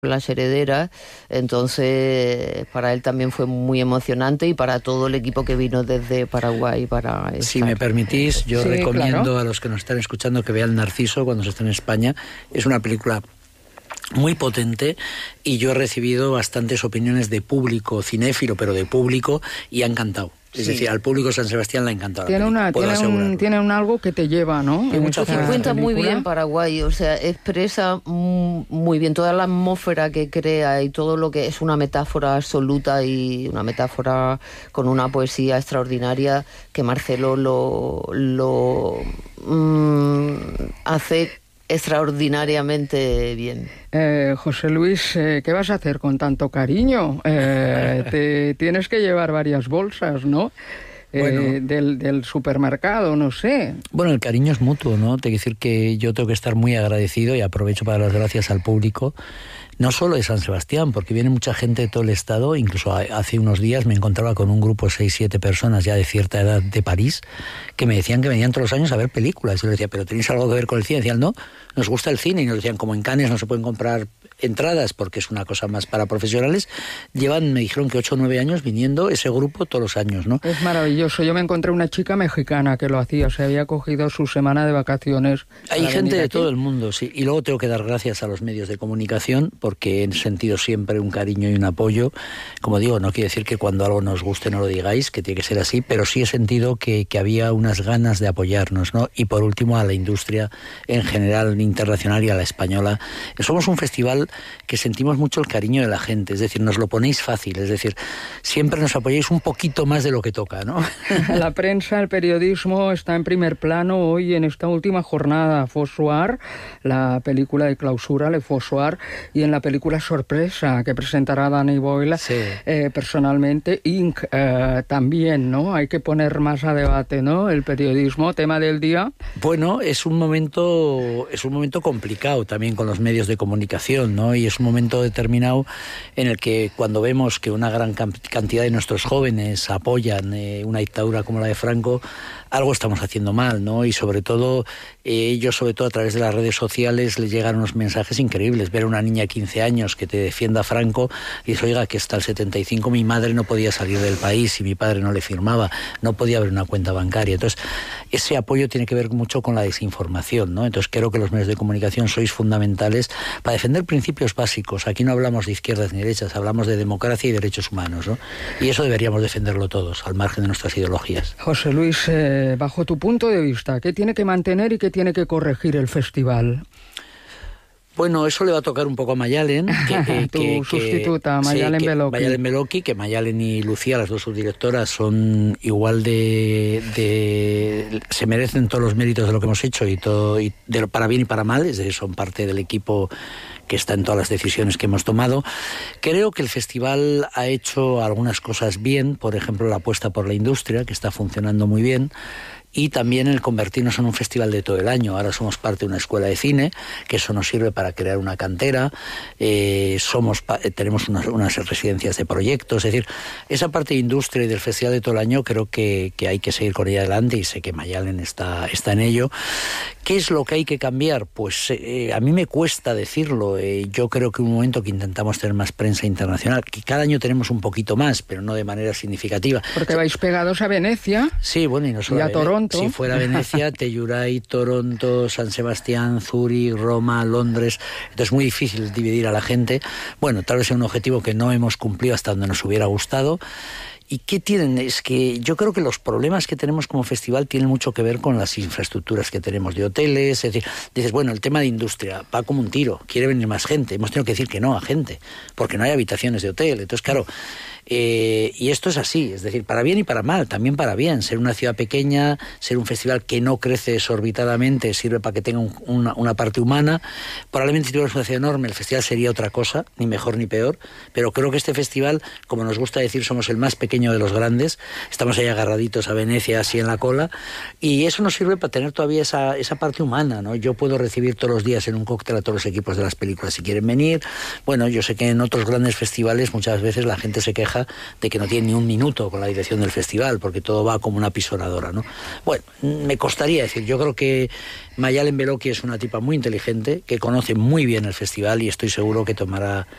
Las herederas, entonces para él también fue muy emocionante y para todo el equipo que vino desde Paraguay para estar. Si me permitís, yo recomiendo claro. a los que nos están escuchando que vean Narciso cuando se esté en España. Es una película muy potente y yo he recibido bastantes opiniones de público cinéfilo, pero de público, y ha encantado. Es decir, al público de San Sebastián le ha encantado. Tiene un algo que te lleva, ¿no? Cuenta muy bien Paraguay, o sea, expresa muy bien toda la atmósfera que crea y todo lo que es una metáfora absoluta y una metáfora con una poesía extraordinaria que Marcelo lo hace extraordinariamente bien. José Luis, ¿qué vas a hacer con tanto cariño? Te tienes que llevar varias bolsas, ¿no? Bueno, del supermercado, no sé. Bueno, el cariño es mutuo, ¿no? Te quiero decir que yo tengo que estar muy agradecido y aprovecho para dar las gracias al público, no solo de San Sebastián, porque viene mucha gente de todo el estado. Incluso hace unos días me encontraba con un grupo de 6-7 personas ya de cierta edad de París que me decían que venían todos los años a ver películas. Yo les decía, ¿pero tenéis algo que ver con el cine? Decían, no, nos gusta el cine. Y nos decían, como en Cannes no se pueden comprar entradas porque es una cosa más para profesionales, me dijeron que 8 o 9 años viniendo ese grupo todos los años, ¿no? Es maravilloso. Yo me encontré una chica mexicana que lo hacía, se había cogido su semana de vacaciones. Hay gente de todo el mundo, sí. Y luego tengo que dar gracias a los medios de comunicación porque he sentido siempre un cariño y un apoyo. Como digo, no quiere decir que cuando algo nos guste no lo digáis, que tiene que ser así, pero sí he sentido que había unas ganas de apoyarnos, ¿no? Y por último a la industria en general internacional y a la española. Somos un festival que sentimos mucho el cariño de la gente, es decir, nos lo ponéis fácil, es decir, siempre nos apoyáis un poquito más de lo que toca, ¿no? La prensa, el periodismo está en primer plano hoy en esta última jornada. Fossoir, la película de clausura, Le Fossoir, y en la película Sorpresa, que presentará Danny Boyle, sí. Personalmente, Inc. También, ¿no? Hay que poner más a debate, ¿no? El periodismo, tema del día. Bueno, es un momento complicado también con los medios de comunicación, ¿no? Y es un momento determinado en el que cuando vemos que una gran cantidad de nuestros jóvenes apoyan una dictadura como la de Franco, algo estamos haciendo mal, ¿no? Y sobre todo, ellos sobre todo a través de las redes sociales les llegan unos mensajes increíbles. Ver a una niña de 15 años que te defienda a Franco y dice, oiga, que hasta el 75 mi madre no podía salir del país y mi padre no le firmaba, no podía abrir una cuenta bancaria. Entonces, ese apoyo tiene que ver mucho con la desinformación, ¿no? Entonces, creo que los medios de comunicación sois fundamentales para defender principios básicos. Aquí no hablamos de izquierdas ni derechas, hablamos de democracia y derechos humanos, ¿no? Y eso deberíamos defenderlo todos, al margen de nuestras ideologías. José Luis, bajo tu punto de vista, ¿qué tiene que mantener y qué tiene que corregir el festival? Bueno, eso le va a tocar un poco a Mayalen. Tu sustituta, Mayalen Beloki. Mayalen Beloki, que Mayalen y Lucía, las dos subdirectoras, son igual se merecen todos los méritos de lo que hemos hecho y todo, para bien y para mal, es decir, son parte del equipo que está en todas las decisiones que hemos tomado. Creo que el festival ha hecho algunas cosas bien, por ejemplo, la apuesta por la industria, que está funcionando muy bien, y también el convertirnos en un festival de todo el año. Ahora somos parte de una escuela de cine, que eso nos sirve para crear una cantera, tenemos unas residencias de proyectos, es decir, esa parte de industria y del festival de todo el año creo que hay que seguir con ella adelante y sé que Mayalen está en ello. ¿Qué es lo que hay que cambiar? Pues a mí me cuesta decirlo. Yo creo que un momento que intentamos tener más prensa internacional, que cada año tenemos un poquito más, pero no de manera significativa. Porque vais pegados a Venecia. Sí, bueno, y no solo y a Toronto. Si fuera Venecia, Telluride, Toronto, San Sebastián, Zúrich, Roma, Londres. Entonces es muy difícil dividir a la gente. Bueno, tal vez sea un objetivo que no hemos cumplido hasta donde nos hubiera gustado. ¿Y qué tienen? Es que yo creo que los problemas que tenemos como festival tienen mucho que ver con las infraestructuras que tenemos de hoteles. Es decir, dices, bueno, el tema de industria va como un tiro, quiere venir más gente. Hemos tenido que decir que no a gente, porque no hay habitaciones de hotel. Entonces, claro, y esto es así, es decir, para bien y para mal, también para bien. Ser una ciudad pequeña, ser un festival que no crece desorbitadamente, sirve para que tenga una parte humana. Probablemente si tuviéramos una ciudad enorme, el festival sería otra cosa, ni mejor ni peor, pero creo que este festival, como nos gusta decir, somos el más pequeño de los grandes, estamos ahí agarraditos a Venecia, así en la cola, y eso nos sirve para tener todavía esa parte humana, ¿no? Yo puedo recibir todos los días en un cóctel a todos los equipos de las películas si quieren venir. Bueno, yo sé que en otros grandes festivales muchas veces la gente se queja de que no tiene ni un minuto con la dirección del festival, porque todo va como una pisonadora, ¿no? Bueno, me costaría decir, yo creo que Mayalen Beloki es una tipa muy inteligente, que conoce muy bien el festival y estoy seguro que tomará